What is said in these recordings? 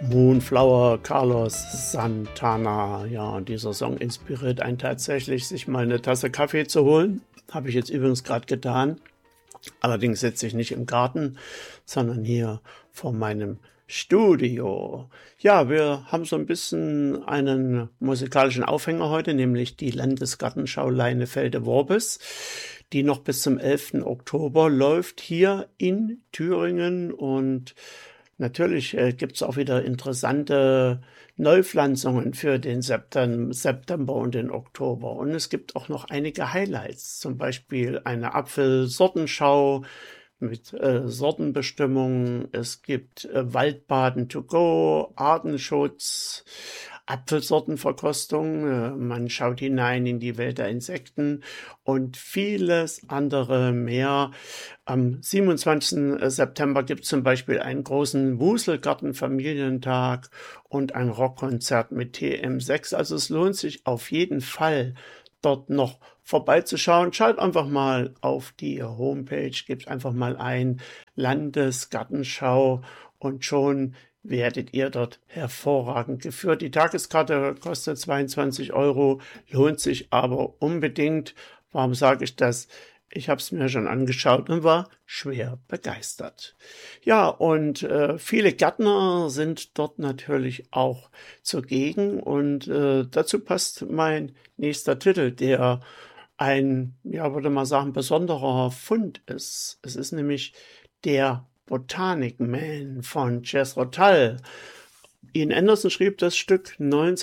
Moonflower, Carlos Santana. Ja, und dieser Song inspiriert einen tatsächlich, sich mal eine Tasse Kaffee zu holen. Habe ich jetzt übrigens gerade getan. Allerdings sitze ich nicht im Garten, sondern hier vor meinem Studio. Ja, wir haben so ein bisschen einen musikalischen Aufhänger heute, nämlich die Landesgartenschau Leinefelde-Worbis, die noch bis zum 11. Oktober läuft hier in Thüringen. Und natürlich gibt es auch wieder interessante Neupflanzungen für den September und den Oktober. Und es gibt auch noch einige Highlights, zum Beispiel eine Apfelsortenschau mit Sortenbestimmung. Es gibt Waldbaden to go, Artenschutz, Apfelsortenverkostung. Man schaut hinein in die Welt der Insekten und vieles andere mehr. Am 27. September gibt es zum Beispiel einen großen Wuselgarten-Familientag und ein Rockkonzert mit TM6. Also es lohnt sich auf jeden Fall, dort noch vorbeizuschauen. Schaut einfach mal auf die Homepage, gebt einfach mal ein Landesgartenschau und schon werdet ihr dort hervorragend geführt. Die Tageskarte kostet 22 €, lohnt sich aber unbedingt. Warum sage ich das? Ich habe es mir schon angeschaut und war schwer begeistert. Ja, und viele Gärtner sind dort natürlich auch zugegen und dazu passt mein nächster Titel, der ein, ja, würde man sagen, besonderer Fund ist. Es ist nämlich der Botanic Man von Jethro Tull. Ian Anderson schrieb das Stück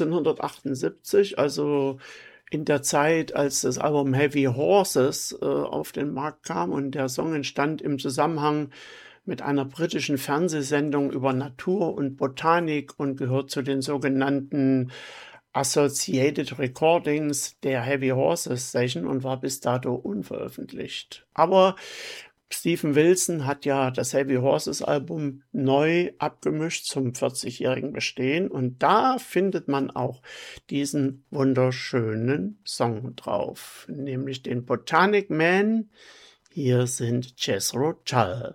1978, also in der Zeit, als das Album Heavy Horses auf den Markt kam, und der Song entstand im Zusammenhang mit einer britischen Fernsehsendung über Natur und Botanik und gehört zu den sogenannten Associated Recordings der Heavy Horses Session und war bis dato unveröffentlicht. Aber Stephen Wilson hat ja das Heavy Horses Album neu abgemischt zum 40-jährigen Bestehen und da findet man auch diesen wunderschönen Song drauf, nämlich den Botanic Man. Hier sind Jethro Tull.